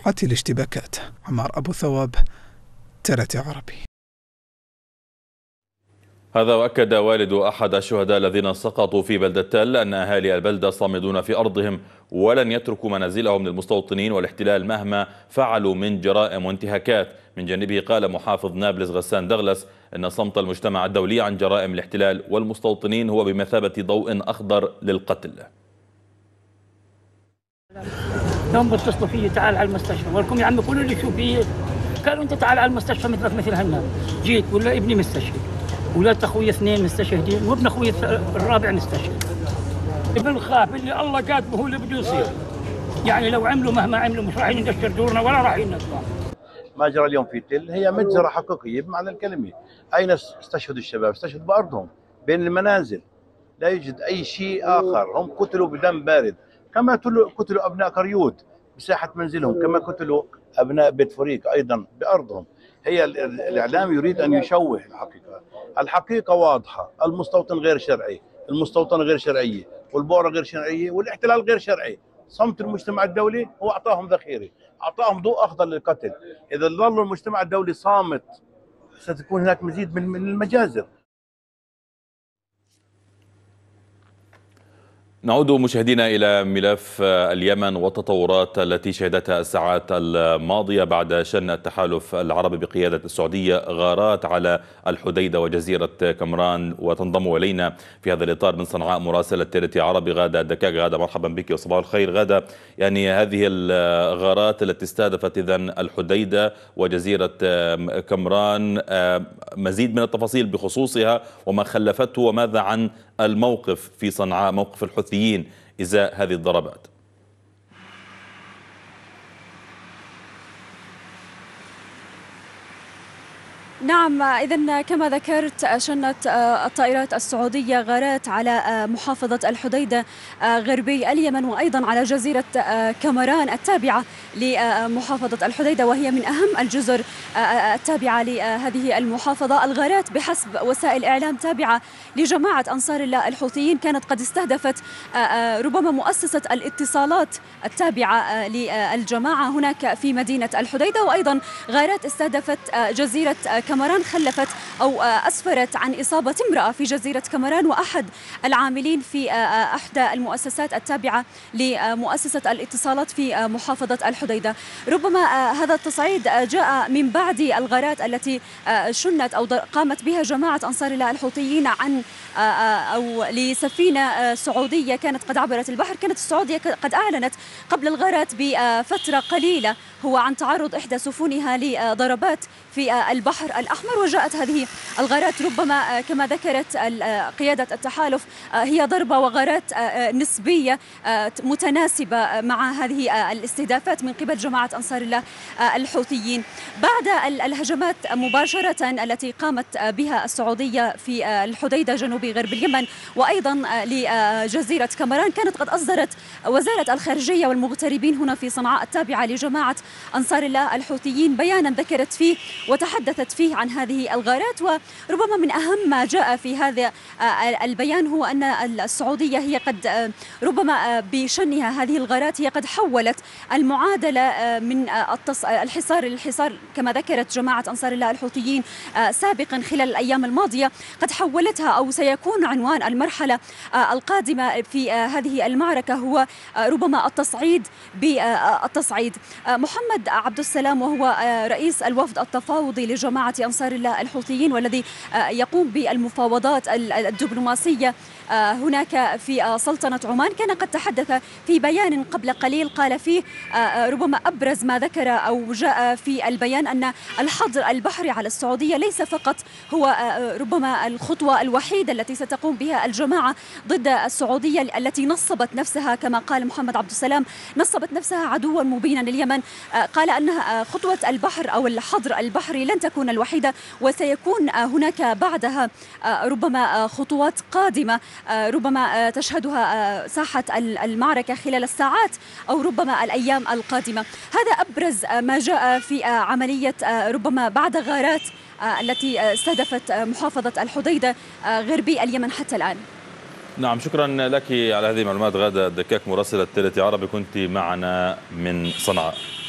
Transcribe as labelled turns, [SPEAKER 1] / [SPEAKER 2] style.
[SPEAKER 1] تفاقات الاشتباكات. عمار أبو ثواب، TRT عربي.
[SPEAKER 2] هذا وأكد والد أحد الشهداء الذين سقطوا في بلدة تل أن أهالي البلدة صامدون في أرضهم ولن يتركوا منازلهم للمستوطنين والاحتلال مهما فعلوا من جرائم وانتهاكات. من جانبه قال محافظ نابلس غسان دغلس أن صمت المجتمع الدولي عن جرائم الاحتلال والمستوطنين هو بمثابة ضوء أخضر للقتل.
[SPEAKER 3] يوم بتصلوا فيه تعال على المستشفى، ولكم يا عم كل اللي شو فيه قالوا انت تعال على المستشفى مثلك مثل هالناس. جيت ولا ابني مستشهد، ولاد اخوي 2 مستشهدين، وابن اخوي الرابع مستشهد. بنخاف اللي الله كاتبه هو اللي بده يصير. يعني لو عملوا مهما عملوا مش راح يندشر دورنا ولا راح ينطلع.
[SPEAKER 4] ما جرى اليوم في تل هي مجزرة حقيقية بمعنى الكلمة. أين استشهدوا الشباب؟ استشهدوا بأرضهم بين المنازل، لا يوجد أي شيء آخر. هم قتلوا بدم بارد، كما قتلوا أبناء قريوت بساحة منزلهم، كما قتلوا أبناء بيت فريق أيضا بأرضهم. هي الإعلام يريد أن يشوه الحقيقة. الحقيقة واضحة، المستوطن غير شرعي، المستوطنة غير شرعية، والبورة غير شرعية، والاحتلال غير شرعي. صمت المجتمع الدولي هو أعطاهم ذخيرة، أعطاهم ضوء أخضر للقتل. إذا ظل المجتمع الدولي صامت ستكون هناك مزيد من المجازر.
[SPEAKER 2] نعود مشاهدينا إلى ملف اليمن والتطورات التي شهدتها الساعات الماضية بعد شن التحالف العربي بقيادة السعودية غارات على الحديدة وجزيرة كمران. وتنضم إلينا في هذا الإطار من صنعاء مراسلة TRT عربي غادة الدكاك. غادة، مرحبا بك وصباح الخير. غادة، يعني هذه الغارات التي استهدفت إذن الحديدة وجزيرة كمران، مزيد من التفاصيل بخصوصها وما خلفته، وماذا عن الموقف في صنعاء، موقف الحوثيين إزاء هذه الضربات؟
[SPEAKER 5] نعم، إذن كما ذكرت شنت الطائرات السعودية غارات على محافظة الحديدة غربي اليمن وأيضا على جزيرة كمران التابعة لمحافظة الحديدة، وهي من أهم الجزر التابعة لهذه المحافظة. الغارات بحسب وسائل إعلام تابعة لجماعة أنصار الله الحوثيين كانت قد استهدفت ربما مؤسسة الاتصالات التابعة للجماعة هناك في مدينة الحديدة، وأيضا غارات استهدفت جزيرة كمران خلفت أو أسفرت عن إصابة امرأة في جزيرة كمران وأحد العاملين في أحدى المؤسسات التابعة لمؤسسة الاتصالات في محافظة الحديدة. ربما هذا التصعيد جاء من بعد الغارات التي شنت أو قامت بها جماعة أنصار الله الحوثيين عن أو لسفينة سعودية كانت قد عبرت البحر. كانت السعودية قد أعلنت قبل الغارات بفترة قليلة هو عن تعرض إحدى سفنها لضربات في البحر الأحمر، وجاءت هذه الغارات ربما كما ذكرت قيادة التحالف هي ضربة وغارات نسبية متناسبة مع هذه الاستهدافات من قبل جماعة أنصار الله الحوثيين. بعد الهجمات مباشرة التي قامت بها السعودية في الحديدة جنوب غرب اليمن وأيضا لجزيرة كمران، كانت قد أصدرت وزارة الخارجية والمغتربين هنا في صنعاء التابعة لجماعة أنصار الله الحوثيين بيانا ذكرت فيه وتحدثت فيه عن هذه الغارات. وربما من أهم ما جاء في هذا البيان هو أن السعودية هي قد ربما بشنها هذه الغارات هي قد حولت المعادلة من الحصار للحصار كما ذكرت جماعة أنصار الله الحوثيين سابقا خلال الأيام الماضية، قد حولتها أو سيكون عنوان المرحلة القادمة في هذه المعركة هو ربما التصعيد بالتصعيد. محمد عبد السلام وهو رئيس الوفد التفاوضي لجماعة أنصار الله الحوثيين والذي يقوم بالمفاوضات الدبلوماسية هناك في سلطنة عمان، كان قد تحدث في بيان قبل قليل قال فيه ربما أبرز ما ذكر أو جاء في البيان أن الحظر البحري على السعودية ليس فقط هو ربما الخطوة الوحيدة التي ستقوم بها الجماعة ضد السعودية التي نصبت نفسها كما قال محمد عبد السلام نصبت نفسها عدوا مبينا لليمن. قال أنها خطوة البحر أو الحظر البحري لن تكون الوحيدة وسيكون هناك بعدها ربما خطوات قادمة ربما تشهدها ساحة المعركة خلال الساعات أو ربما الأيام القادمة. هذا أبرز ما جاء في عملية ربما بعد غارات التي استهدفت محافظة الحديدة غربي اليمن حتى الآن.
[SPEAKER 2] نعم، شكرا لك على هذه المعلومات غادة الدكاك مراسلة TRT عربي، كنت معنا من صنعاء.